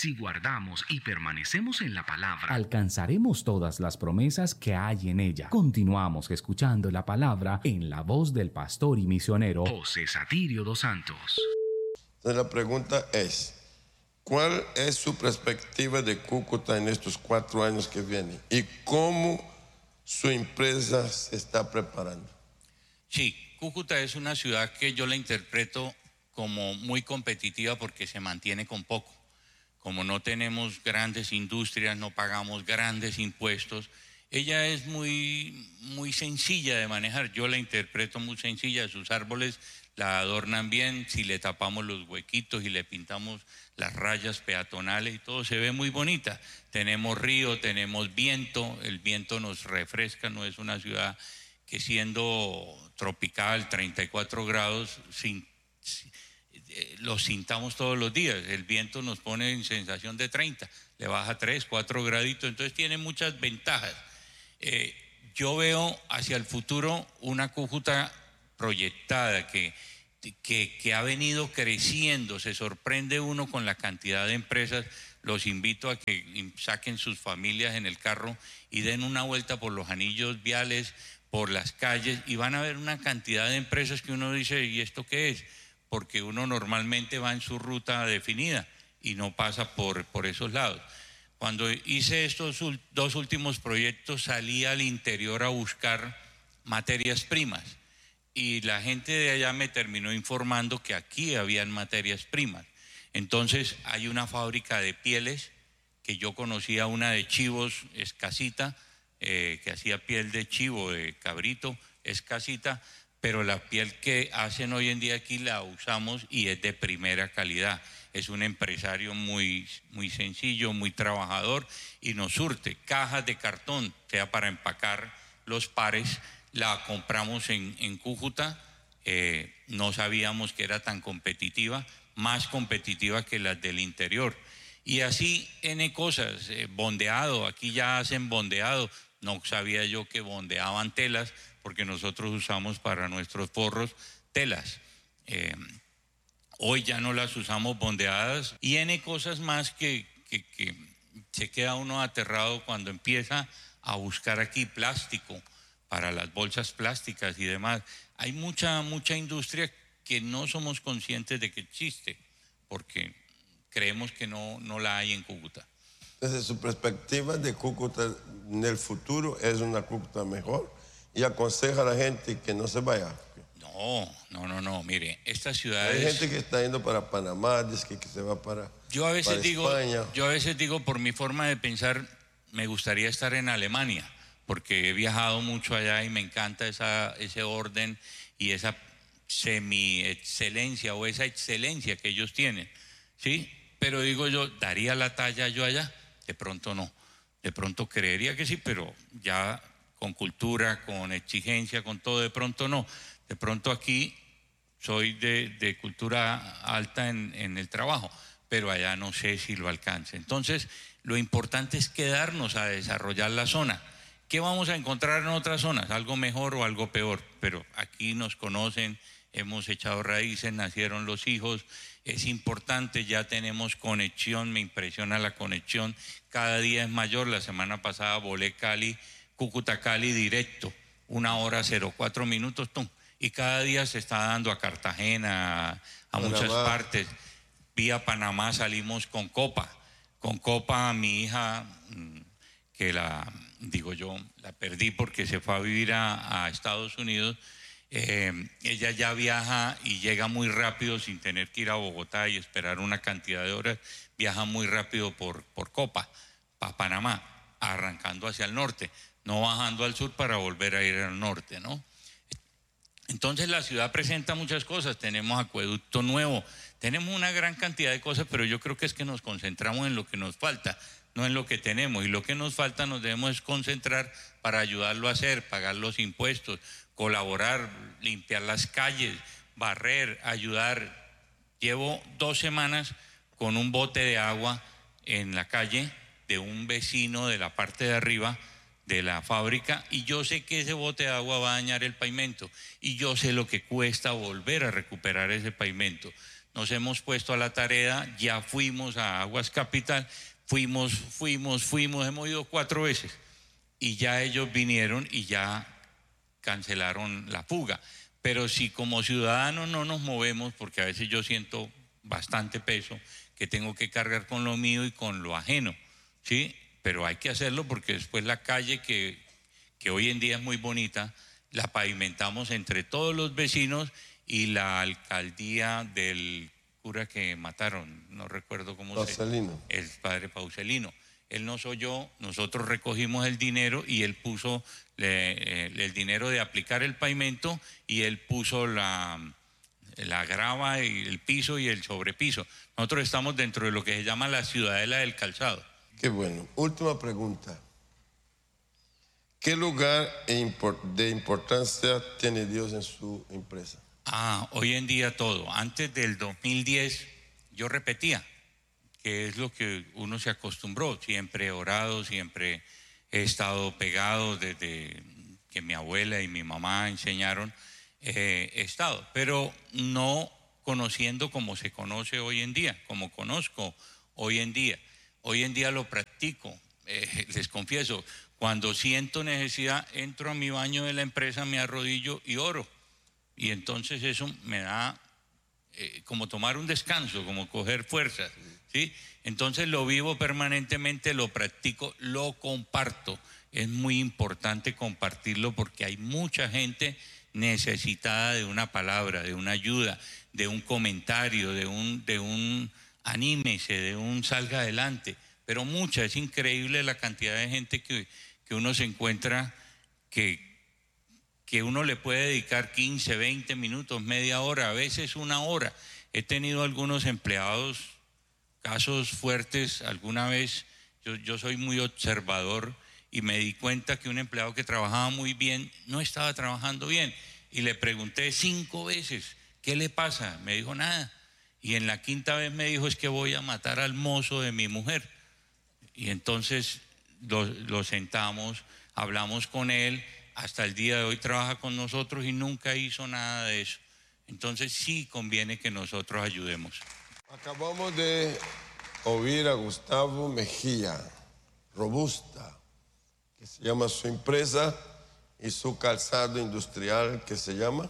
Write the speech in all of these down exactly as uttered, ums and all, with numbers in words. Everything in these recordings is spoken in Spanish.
Si guardamos y permanecemos en la palabra, alcanzaremos todas las promesas que hay en ella. Continuamos escuchando la palabra en la voz del pastor y misionero José Satirio dos Santos. Entonces la pregunta es, ¿cuál es su perspectiva de Cúcuta en estos cuatro años que vienen? ¿Y cómo su empresa se está preparando? Sí, Cúcuta es una ciudad que yo la interpreto como muy competitiva porque se mantiene con poco. Como no tenemos grandes industrias, no pagamos grandes impuestos, ella es muy, muy sencilla de manejar. Yo la interpreto muy sencilla, sus árboles la adornan bien, si le tapamos los huequitos y le pintamos las rayas peatonales y todo, se ve muy bonita. Tenemos río, tenemos viento, el viento nos refresca, no es una ciudad que siendo tropical, treinta y cuatro grados, sin, sin, eh, lo sintamos todos los días. El viento nos pone en sensación de treinta, le baja tres, cuatro graditos, entonces tiene muchas ventajas. Eh, yo veo hacia el futuro una Cúcuta proyectada que, que, que ha venido creciendo, se sorprende uno con la cantidad de empresas. Los invito a que saquen sus familias en el carro y den una vuelta por los anillos viales, por las calles, y van a ver una cantidad de empresas que uno dice, ¿y esto qué es? Porque uno normalmente va en su ruta definida y no pasa por, por esos lados. Cuando hice estos dos últimos proyectos salí al interior a buscar materias primas y la gente de allá me terminó informando que aquí habían materias primas. Entonces hay una fábrica de pieles que yo conocía, una de chivos, escasita, eh, que hacía piel de chivo, de cabrito, escasita, pero la piel que hacen hoy en día aquí la usamos y es de primera calidad. Es un empresario muy, muy sencillo, muy trabajador y nos surte cajas de cartón, sea para empacar los pares. La compramos en, en Cúcuta, eh, no sabíamos que era tan competitiva, más competitiva que las del interior. Y así N cosas, eh, bondeado, aquí ya hacen bondeado, no sabía yo que bondeaban telas, porque nosotros usamos para nuestros forros telas. Eh, hoy ya no las usamos bondeadas y N cosas más que, que, que se queda uno aterrado cuando empieza a buscar aquí plástico para las bolsas plásticas y demás. Hay mucha, mucha industria que no somos conscientes de que existe, porque creemos que no, no la hay en Cúcuta. Desde su perspectiva de Cúcuta en el futuro, ¿es una Cúcuta mejor? Y aconseja a la gente que no se vaya. No, no, no, no, mire, esta ciudad Hay es... gente que está yendo para Panamá, dice que, que se va para, yo a veces para digo, España. Yo a veces digo, por mi forma de pensar, me gustaría estar en Alemania, porque he viajado mucho allá y me encanta esa, ese orden y esa semi-excelencia o esa excelencia que ellos tienen, ¿sí? Pero digo yo, ¿daría la talla yo allá? De pronto no, de pronto creería que sí, pero ya con cultura, con exigencia, con todo, de pronto no. De pronto aquí soy de, de cultura alta en, en el trabajo, pero allá no sé si lo alcance. Entonces, lo importante es quedarnos a desarrollar la zona. ¿Qué vamos a encontrar en otras zonas? Algo mejor o algo peor, pero aquí nos conocen, hemos echado raíces, nacieron los hijos, es importante, ya tenemos conexión, me impresiona la conexión, cada día es mayor. La semana pasada volé Cali, Cúcuta Cali directo, una hora cero cuatro minutos, tum, y cada día se está dando a Cartagena, a, a muchas partes. Vía Panamá salimos con Copa, con Copa mi hija, que la, digo yo, la perdí porque se fue a vivir a, a Estados Unidos. Eh, ella ya viaja y llega muy rápido sin tener que ir a Bogotá y esperar una cantidad de horas, viaja muy rápido por, por Copa, para Panamá, arrancando hacia el norte, no bajando al sur para volver a ir al norte, ¿no? Entonces la ciudad presenta muchas cosas, tenemos acueducto nuevo, tenemos una gran cantidad de cosas, pero yo creo que es que nos concentramos en lo que nos falta, no en lo que tenemos, y lo que nos falta nos debemos concentrar para ayudarlo a hacer, pagar los impuestos, colaborar, limpiar las calles, barrer, ayudar. Llevo dos semanas con un bote de agua en la calle de un vecino de la parte de arriba de la fábrica, y yo sé que ese bote de agua va a dañar el pavimento y yo sé lo que cuesta volver a recuperar ese pavimento. nos hemos puesto a la tarea, ya fuimos a Aguas Capital, fuimos, fuimos, fuimos, hemos ido cuatro veces y ya ellos vinieron y ya cancelaron la fuga. Pero si como ciudadanos no nos movemos, porque a veces yo siento bastante peso que tengo que cargar con lo mío y con lo ajeno, ¿sí? Pero hay que hacerlo porque después la calle que, que hoy en día es muy bonita, la pavimentamos entre todos los vecinos y la alcaldía del cura que mataron, no recuerdo cómo Pauselino. se el padre Pauselino. Él nos oyó, nosotros recogimos el dinero y él puso le, el dinero de aplicar el pavimento y él puso la, la grava y el piso y el sobrepiso. Nosotros estamos dentro de lo que se llama la ciudadela del calzado. Qué bueno. Última pregunta. ¿Qué lugar de importancia tiene Dios en su empresa? Ah, hoy en día todo. Antes del dos mil diez yo repetía, que es lo que uno se acostumbró. Siempre he orado, siempre he estado pegado desde que mi abuela y mi mamá enseñaron, eh, he estado. Pero no conociendo como se conoce hoy en día, como conozco hoy en día. Hoy en día lo practico, eh, les confieso. Cuando siento necesidad, entro a mi baño de la empresa, me arrodillo y oro. Y entonces eso me da eh, como tomar un descanso, como coger fuerzas, ¿sí? Entonces lo vivo permanentemente, lo practico, lo comparto. Es muy importante compartirlo porque hay mucha gente necesitada de una palabra, de una ayuda, de un comentario, de un, de un anímese, de un salga adelante. Pero mucha, es increíble la cantidad de gente que, que uno se encuentra que, que uno le puede dedicar quince, veinte minutos, media hora, a veces una hora. He tenido algunos empleados, casos fuertes, alguna vez yo, yo soy muy observador y me di cuenta que un empleado que trabajaba muy bien no estaba trabajando bien. Y le pregunté cinco veces, ¿qué le pasa? Me dijo nada. Y en la quinta vez me dijo, es que voy a matar al mozo de mi mujer. Y entonces lo, lo sentamos, hablamos con él, hasta el día de hoy trabaja con nosotros y nunca hizo nada de eso. Entonces sí conviene que nosotros ayudemos. Acabamos de oír a Gustavo Mejía, Robusta, que se llama su empresa, y su calzado industrial, que se llama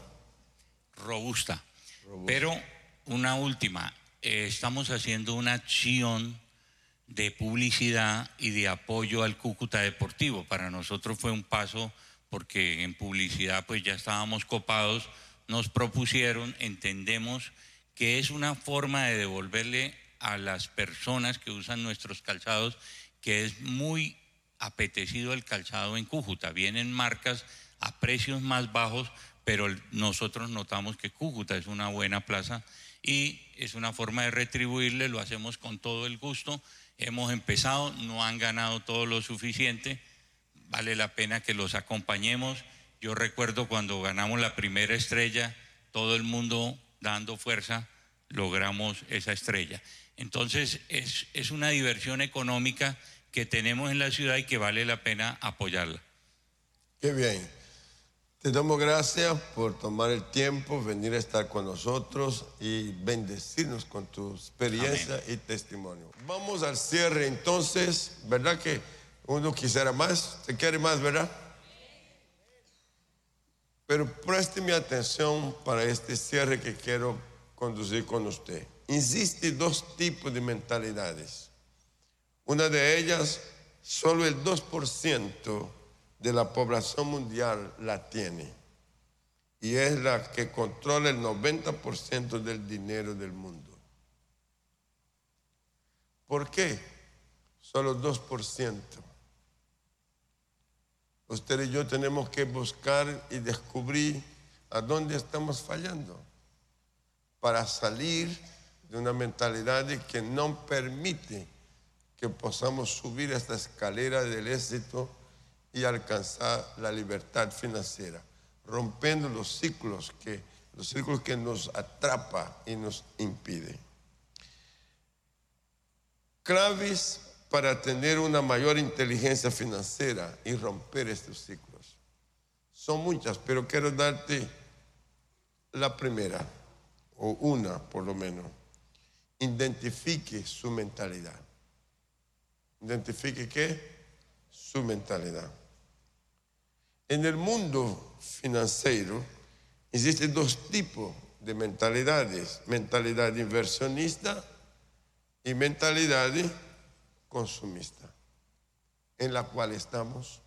Robusta. Robusta. Pero una última, eh, estamos haciendo una acción de publicidad y de apoyo al Cúcuta Deportivo. Para nosotros fue un paso porque en publicidad pues ya estábamos copados, nos propusieron, entendemos que es una forma de devolverle a las personas que usan nuestros calzados, que es muy apetecido el calzado en Cúcuta. Vienen marcas a precios más bajos, pero nosotros notamos que Cúcuta es una buena plaza y es una forma de retribuirle, lo hacemos con todo el gusto. Hemos empezado, no han ganado todo lo suficiente, vale la pena que los acompañemos. Yo recuerdo cuando ganamos la primera estrella, todo el mundo dando fuerza, logramos esa estrella. Entonces es, es una diversión económica que tenemos en la ciudad y que vale la pena apoyarla. Qué bien. Te damos gracias por tomar el tiempo, venir a estar con nosotros y bendecirnos con tu experiencia. Amén. Y testimonio. Vamos al cierre entonces, ¿verdad que uno quisiera más? ¿Se quiere más, verdad? Pero présteme atención para este cierre que quiero conducir con usted. Existen dos tipos de mentalidades. Una de ellas, solo el dos por ciento de la población mundial la tiene. Y es la que controla el noventa por ciento del dinero del mundo. ¿Por qué? Solo dos por ciento. Usted y yo tenemos que buscar y descubrir a dónde estamos fallando para salir de una mentalidad que no permite que podamos subir esta escalera del éxito y alcanzar la libertad financiera, rompiendo los ciclos que, los ciclos que nos atrapa y nos impide. Claves para tener una mayor inteligencia financiera y romper estos ciclos. Son muchas, pero quiero darte la primera. o una por lo menos, identifique su mentalidad. ¿Identifique qué? Su mentalidad. En el mundo financiero existen dos tipos de mentalidades: mentalidad inversionista y mentalidad consumista, en la cual estamos.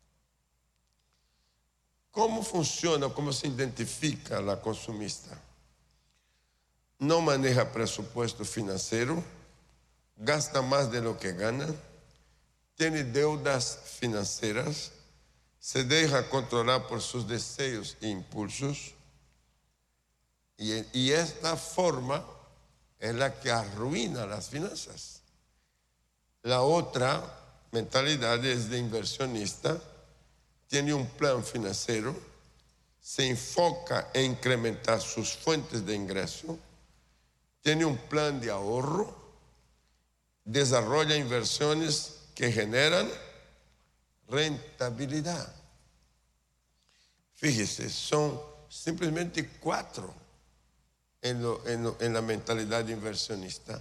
¿Cómo funciona, cómo se identifica la consumista? No maneja presupuesto financiero, gasta más de lo que gana, tiene deudas financieras, se deja controlar por sus deseos e impulsos, y, y esta forma es la que arruina las finanzas. La otra mentalidad es de inversionista, tiene un plan financiero, se enfoca en incrementar sus fuentes de ingreso, tiene un plan de ahorro, desarrolla inversiones que generan rentabilidad. Fíjese, son simplemente cuatro en, lo, en, lo, en la mentalidad inversionista.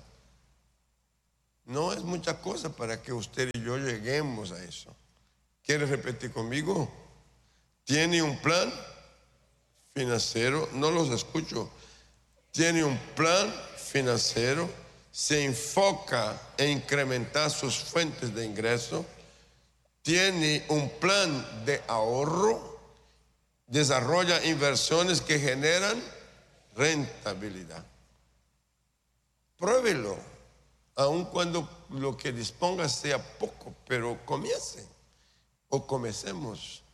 No es mucha cosa para que usted y yo lleguemos a eso. ¿Quiere repetir conmigo? Tiene un plan financiero, no los escucho. Tiene un plan financiero, se enfoca en incrementar sus fuentes de ingreso, tiene un plan de ahorro, desarrolla inversiones que generan rentabilidad. Pruébelo, aun cuando lo que disponga sea poco, pero comience o comencemos.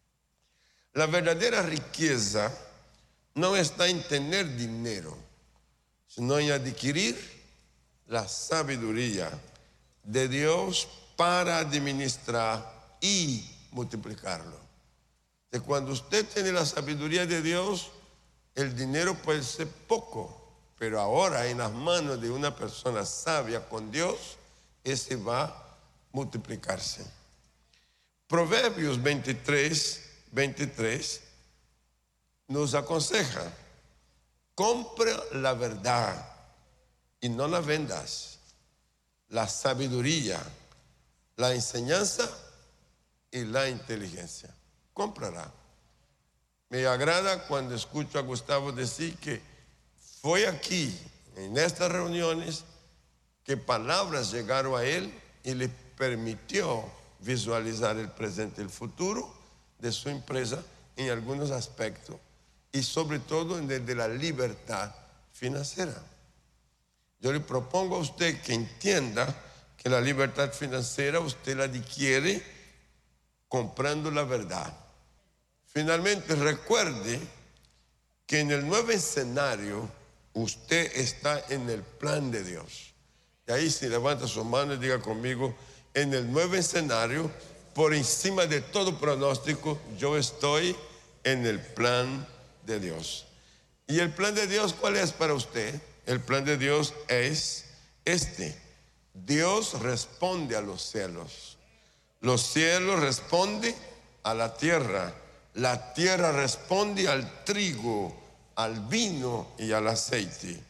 La verdadera riqueza no está en tener dinero, sino en adquirir la sabiduría de Dios para administrar y multiplicarlo. De cuando usted tiene la sabiduría de Dios, el dinero puede ser poco, pero ahora en las manos de una persona sabia con Dios, ese va a multiplicarse. Proverbios veintitrés, veintitrés nos aconseja: compra la verdad y no la vendas, la sabiduría, la enseñanza y la inteligencia. Cómprala. Me agrada cuando escucho a Gustavo decir que fue aquí, en estas reuniones, que palabras llegaron a él y le permitió visualizar el presente y el futuro de su empresa en algunos aspectos, y sobre todo en el de la libertad financiera. Yo le propongo a usted que entienda que la libertad financiera usted la adquiere comprando la verdad. Finalmente, recuerde que en el nuevo escenario usted está en el plan de Dios. Y ahí, si levanta su mano y diga conmigo: en el nuevo escenario, por encima de todo pronóstico, yo estoy en el plan de Dios. ¿Y el plan de Dios cuál es para usted? El plan de Dios es este: Dios responde a los cielos, los cielos responden a la tierra, la tierra responde al trigo, al vino y al aceite,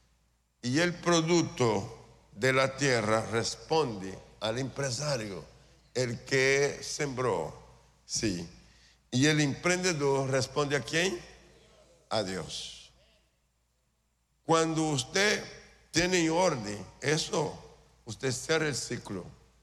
y el producto de la tierra responde al empresario, el que sembró, sí. Y el emprendedor responde ¿a quién? A Dios. Cuando usted tiene en orden eso, usted cierra el ciclo.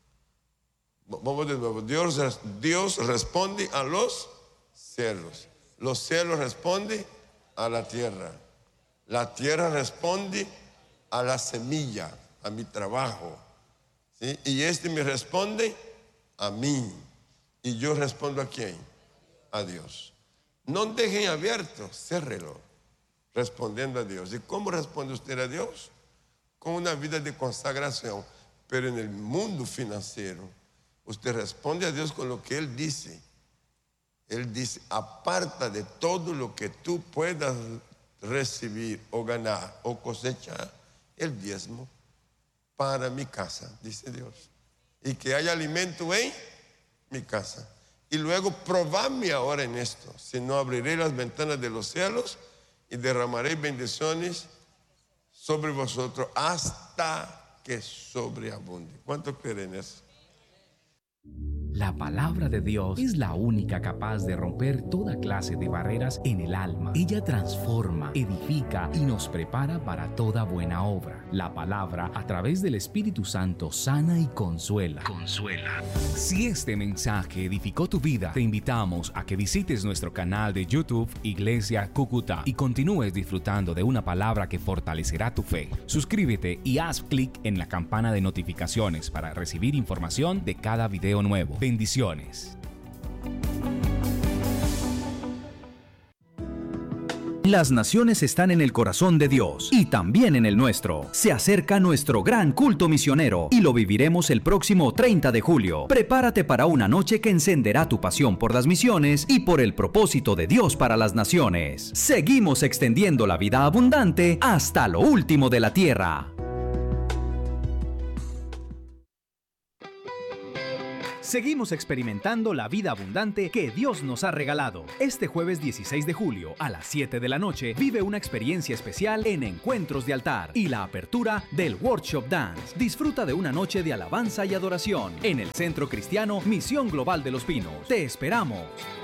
Vamos de nuevo. Dios, Dios responde a los cielos. Los cielos responden a la tierra. La tierra responde a la semilla, a mi trabajo, ¿sí? Y este me responde a mí. Y yo respondo ¿a quién? A Dios. No dejen abierto, ciérrelo, respondiendo a Dios. ¿Y cómo responde usted a Dios? Con una vida de consagración. Pero en el mundo financiero, usted responde a Dios con lo que Él dice. Él dice: aparta de todo lo que tú puedas recibir o ganar o cosechar el diezmo para mi casa, dice Dios, y que haya alimento en mi casa. Y luego probadme ahora en esto, si no abriré las ventanas de los cielos y derramaré bendiciones sobre vosotros hasta que sobreabunde. ¿Cuántos creen eso? La palabra de Dios es la única capaz de romper toda clase de barreras en el alma. Ella transforma, edifica y nos prepara para toda buena obra. La palabra, a través del Espíritu Santo, sana y consuela. Consuela. Si este mensaje edificó tu vida, te invitamos a que visites nuestro canal de YouTube Iglesia Cúcuta y continúes disfrutando de una palabra que fortalecerá tu fe. Suscríbete y haz clic en la campana de notificaciones para recibir información de cada video nuevo. Bendiciones. Las naciones están en el corazón de Dios y también en el nuestro. Se acerca nuestro gran culto misionero y lo viviremos el próximo treinta de julio. Prepárate para una noche que encenderá tu pasión por las misiones y por el propósito de Dios para las naciones. Seguimos extendiendo la vida abundante hasta lo último de la tierra. Seguimos experimentando la vida abundante que Dios nos ha regalado. Este jueves dieciséis de julio a las siete de la noche vive una experiencia especial en Encuentros de Altar y la apertura del Workshop Dance. Disfruta de una noche de alabanza y adoración en el Centro Cristiano Misión Global de Los Pinos. Te esperamos.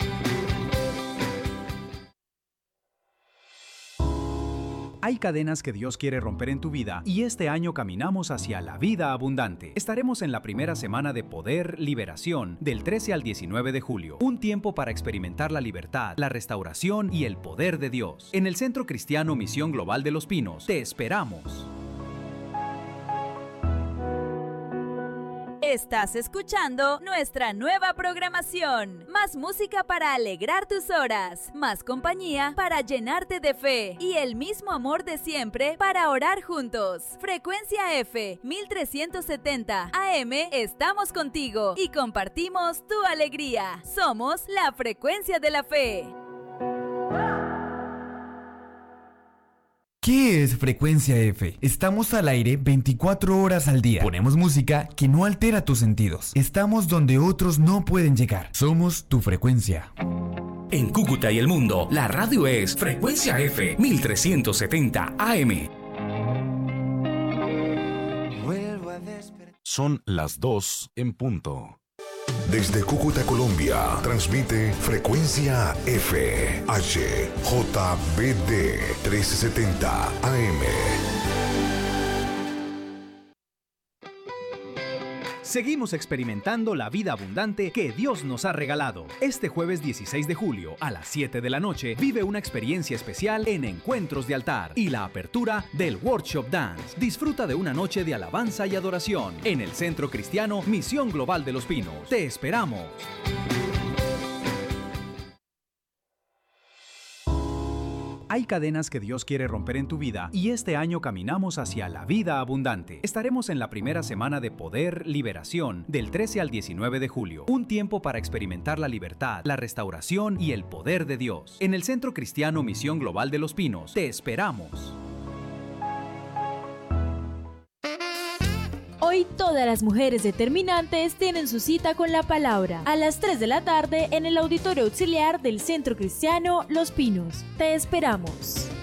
Hay cadenas que Dios quiere romper en tu vida y este año caminamos hacia la vida abundante. Estaremos en la primera semana de Poder Liberación del trece al diecinueve de julio. Un tiempo para experimentar la libertad, la restauración y el poder de Dios. En el Centro Cristiano Misión Global de Los Pinos. Te esperamos. Estás escuchando nuestra nueva programación. Más música para alegrar tus horas, más compañía para llenarte de fe y el mismo amor de siempre para orar juntos. Frecuencia F mil trescientos setenta A M, estamos contigo y compartimos tu alegría. Somos la frecuencia de la fe. ¿Qué es Frecuencia F? Estamos al aire veinticuatro horas al día. Ponemos música que no altera tus sentidos. Estamos donde otros no pueden llegar. Somos tu frecuencia. En Cúcuta y el mundo, la radio es Frecuencia F mil trescientos setenta A M. Son las dos en punto. Desde Cúcuta, Colombia, transmite Frecuencia F, H J B D trescientos setenta A M. Seguimos experimentando la vida abundante que Dios nos ha regalado. Este jueves dieciséis de julio a las siete de la noche vive una experiencia especial en Encuentros de Altar y la apertura del Workshop Dance. Disfruta de una noche de alabanza y adoración en el Centro Cristiano Misión Global de Los Pinos. Te esperamos. Hay cadenas que Dios quiere romper en tu vida y este año caminamos hacia la vida abundante. Estaremos en la primera semana de Poder Liberación del trece al diecinueve de julio. Un tiempo para experimentar la libertad, la restauración y el poder de Dios. En el Centro Cristiano Misión Global de Los Pinos. Te esperamos. Hoy todas las mujeres determinantes tienen su cita con la palabra a las tres de la tarde en el Auditorio Auxiliar del Centro Cristiano Los Pinos. Te esperamos.